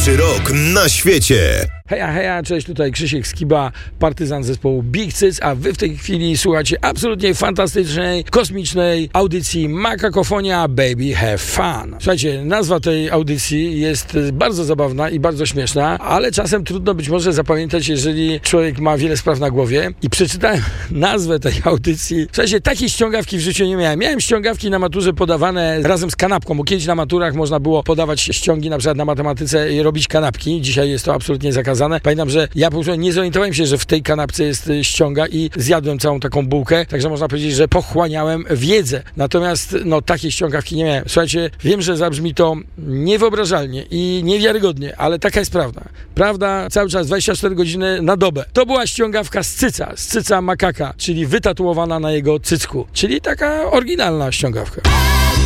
Najlepszy rok na świecie. Heja, cześć, tutaj Krzysiek Skiba, partyzant zespołu Big Cyc, a wy w tej chwili słuchacie absolutnie fantastycznej, kosmicznej audycji Makakofonia Baby Have Fun. Słuchajcie, nazwa tej audycji jest bardzo zabawna i bardzo śmieszna, ale czasem trudno być może zapamiętać, jeżeli człowiek ma wiele spraw na głowie. I przeczytałem nazwę tej audycji. Słuchajcie, takiej ściągawki w życiu nie miałem. Miałem ściągawki na maturze podawane razem z kanapką, bo kiedyś na maturach można było podawać ściągi, na przykład na matematyce i robić kanapki. Dzisiaj jest to absolutnie zakazane. Pamiętam, że ja po prostu nie zorientowałem się, że w tej kanapce jest ściąga i zjadłem całą taką bułkę, także można powiedzieć, że pochłaniałem wiedzę. Natomiast takiej ściągawki nie miałem. Słuchajcie, wiem, że zabrzmi to niewyobrażalnie i niewiarygodnie, ale taka jest prawda. Prawda cały czas 24 godziny na dobę. To była ściągawka z cyca makaka, czyli wytatuowana na jego cycku, czyli taka oryginalna ściągawka.